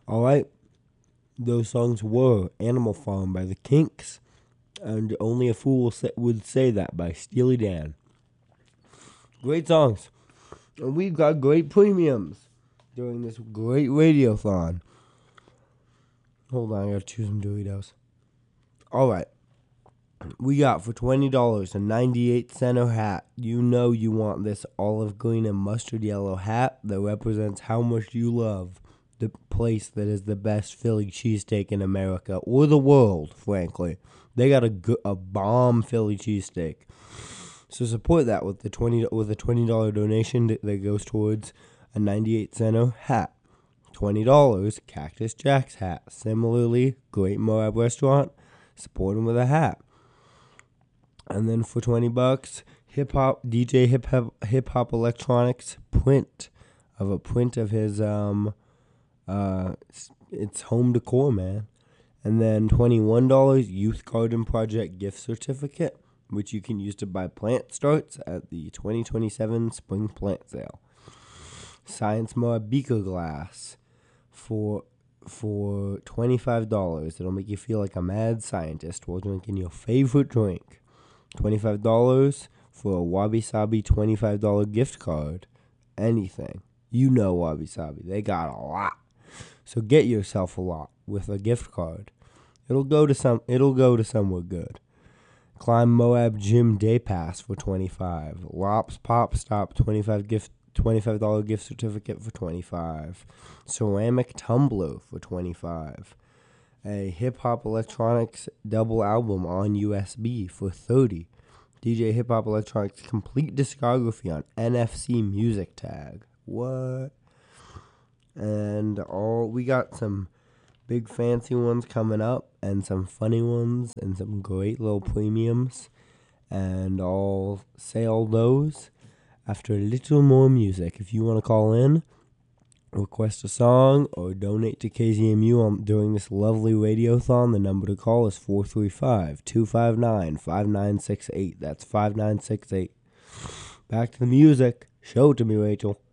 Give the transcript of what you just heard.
Alright, those songs were Animal Farm by the Kinks and Only a Fool would Say That by Steely Dan. Great songs. And we've got great premiums during this great radiothon. Hold on, I gotta choose some Doritos. Alright. We got for $20 a 98 center hat. You know you want this olive green and mustard yellow hat that represents how much you love the place that is the best Philly cheesesteak in America or the world, frankly. They got a bomb Philly cheesesteak. So support that with a $20 donation that goes towards a 98 center hat. $20 Cactus Jack's hat. Similarly, great Moab restaurant. Support him with a hat. And then for $20, hip hop DJ hip hop electronics print of his it's home decor, man. And then $21 Youth Garden Project gift certificate, which you can use to buy plant starts at the 2027 spring plant sale. Science Moab beaker glass for $25. It'll make you feel like a mad scientist while drinking your favorite drink. $25 for a Wabi Sabi $25 gift card. Anything. You know Wabi Sabi. They got a lot. So get yourself a lot with a gift card. It'll go to somewhere good. Climb Moab Gym Day Pass for $25. Lops Pop Stop $25 gift certificate for $25. Ceramic tumbler for $25. A hip hop electronics double album on USB for $30. DJ Hip Hop Electronics complete discography on NFC Music Tag. What? And we got some big fancy ones coming up and some funny ones and some great little premiums. And I'll say all those after a little more music. If you want to call in, request a song, or donate to KZMU during this lovely radiothon, the number to call is 435-259-5968. That's 5968. Back to the music. Show it to me, Rachel.